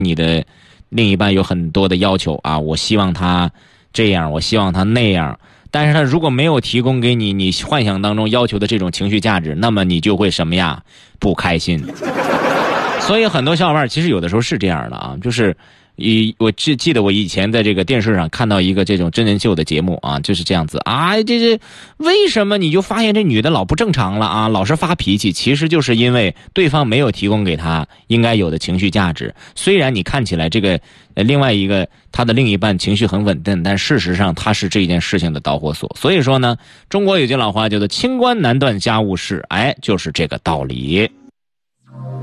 你的另一半有很多的要求啊，我希望他这样，我希望他那样，但是他如果没有提供给你幻想当中要求的这种情绪价值，那么你就会什么呀？不开心。所以很多小伙伴其实有的时候是这样的啊，就是我记得我以前在这个电视上看到一个这种真人秀的节目啊，就是这样子啊，这为什么你就发现这女的老不正常了啊，老是发脾气，其实就是因为对方没有提供给她应该有的情绪价值。虽然你看起来这个另外一个他的另一半情绪很稳定，但事实上他是这件事情的导火索。所以说呢，中国有句老话叫做清官难断家务事，哎，就是这个道理。